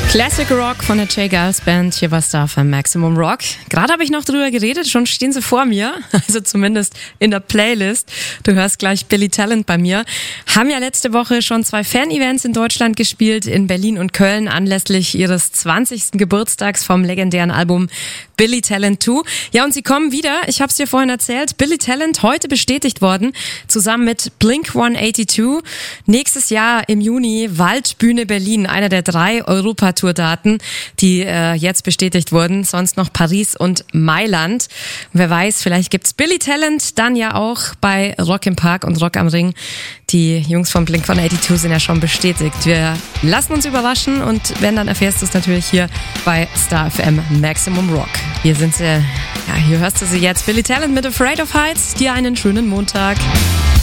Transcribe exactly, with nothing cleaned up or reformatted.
Classic Rock von der J. Giles Band, hier war Star für Maximum Rock. Gerade habe ich noch drüber geredet, schon stehen sie vor mir, also zumindest in der Playlist. Du hörst gleich Billy Talent bei mir. Haben ja letzte Woche schon zwei Fan-Events in Deutschland gespielt, in Berlin und Köln, anlässlich ihres zwanzigsten Geburtstags vom legendären Album Billy Talent zwei. Ja, und sie kommen wieder, ich habe es dir vorhin erzählt, Billy Talent, heute bestätigt worden, zusammen mit Blink hundertzweiundachtzig. Nächstes Jahr im Juni Waldbühne Berlin, einer der drei Europa-Tour-Daten, die äh, jetzt bestätigt wurden. Sonst noch Paris und Mailand. Und wer weiß, vielleicht gibt's Billy Talent dann ja auch bei Rock im Park und Rock am Ring. Die Jungs von Blink hundertzweiundachtzig sind ja schon bestätigt. Wir lassen uns überraschen und wenn, dann erfährst du es natürlich hier bei Star F M Maximum Rock. Hier sind sie, ja, hier hörst du sie jetzt. Billy Talent mit Afraid of Heights. Dir einen schönen Montag.